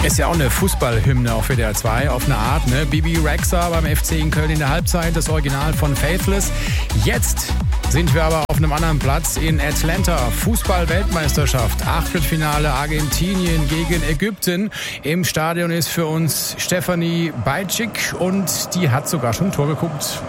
Ist ja auch eine Fußballhymne auf WDR 2, auf eine Art, ne? Bibi Rexha beim FC in Köln in der Halbzeit, das Original von Faithless. Jetzt sind wir aber auf einem anderen Platz in Atlanta. Fußball-Weltmeisterschaft, Achtelfinale Argentinien gegen Ägypten. Im Stadion ist für uns Stefanie Bajcic und die hat sogar schon ein Tor geguckt.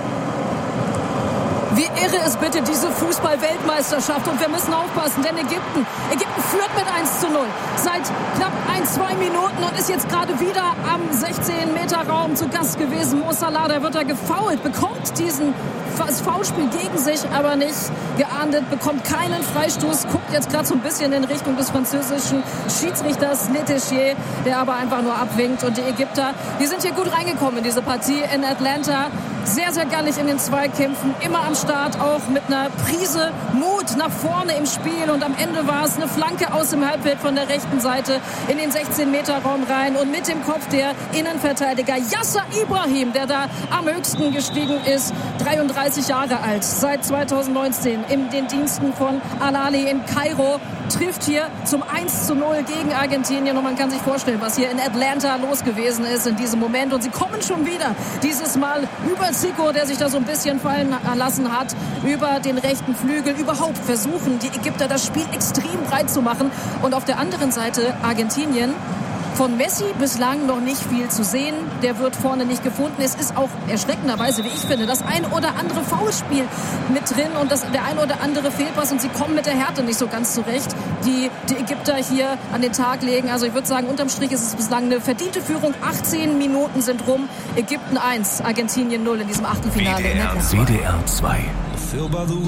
Wie irre ist bitte diese Fußball-Weltmeisterschaft. Und wir müssen aufpassen, denn Ägypten führt mit 1:0 seit knapp 1-2 Minuten und ist jetzt gerade wieder am 16-Meter-Raum zu Gast gewesen. Mo Salah, der wird da gefoult, bekommt das Foulspiel gegen sich, aber nicht geahndet, bekommt keinen Freistoß, guckt jetzt gerade so ein bisschen in Richtung des französischen Schiedsrichters Letichier, der aber einfach nur abwinkt. Und die Ägypter, die sind hier gut reingekommen in diese Partie in Atlanta. Sehr, sehr gallig in den Zweikämpfen, immer am Start, auch mit einer Prise Mut nach vorne im Spiel. Und am Ende war es eine Flanke aus dem Halbfeld von der rechten Seite in den 16-Meter-Raum rein. Und mit dem Kopf der Innenverteidiger Yasser Ibrahim, der da am höchsten gestiegen ist, 33 Jahre alt, seit 2019 in den Diensten von Al-Ahly in Kairo, trifft hier zum 1:0 gegen Argentinien. Und man kann sich vorstellen, was hier in Atlanta los gewesen ist in diesem Moment. Und sie kommen schon wieder, dieses Mal über Zico, der sich da so ein bisschen fallen lassen hat, über den rechten Flügel. Überhaupt versuchen die Ägypter das Spiel extrem breit zu machen. Und auf der anderen Seite Argentinien. Von Messi bislang noch nicht viel zu sehen. Der wird vorne nicht gefunden. Es ist auch erschreckenderweise, wie ich finde, das ein oder andere Foulspiel mit drin und der ein oder andere Fehlpass. Und sie kommen mit der Härte nicht so ganz zurecht, die Ägypter hier an den Tag legen. Also ich würde sagen, unterm Strich ist es bislang eine verdiente Führung. 18 Minuten sind rum. Ägypten 1, Argentinien 0 in diesem Achtelfinale. WDR 2.